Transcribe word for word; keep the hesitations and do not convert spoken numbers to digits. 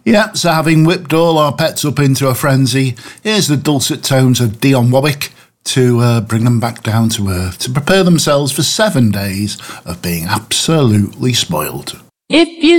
Yeah, so having whipped all our pets up into a frenzy, here's the dulcet tones of Dionne Warwick to uh, bring them back down to earth, to prepare themselves for seven days of being absolutely spoiled. If you